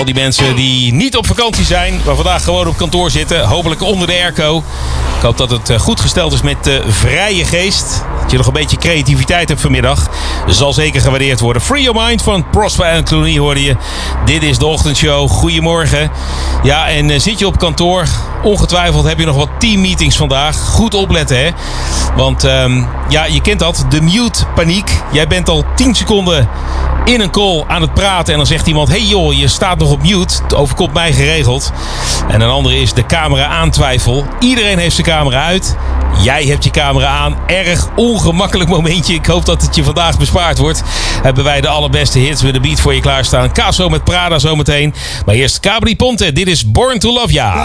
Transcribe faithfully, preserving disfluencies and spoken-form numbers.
Al die mensen die niet op vakantie zijn, maar vandaag gewoon op kantoor zitten. Hopelijk onder de airco. Ik hoop dat het goed gesteld is met de vrije geest. Dat je nog een beetje creativiteit hebt vanmiddag. Zal zeker gewaardeerd worden. Free Your Mind van Prosper en Clooney hoorde je. Dit is de ochtendshow. Goedemorgen. Ja, en uh, zit je op kantoor? Ongetwijfeld heb je nog wat teammeetings vandaag. Goed opletten, hè. Want um, ja, je kent dat. De mute paniek. Jij bent al tien seconden in een call aan het praten. En dan zegt iemand, hey joh, je staat nog op mute. Het overkomt mij geregeld. En een andere is de camera aantwijfel. Iedereen heeft zijn camera uit. Jij hebt je camera aan. Erg ongemakkelijk momentje. Ik hoop dat het je vandaag bespaard wordt. Hebben wij de allerbeste hits met de beat voor je klaarstaan. Caso met Prada zometeen. Maar eerst Cabri Ponte. Dit is Born to Love Ya.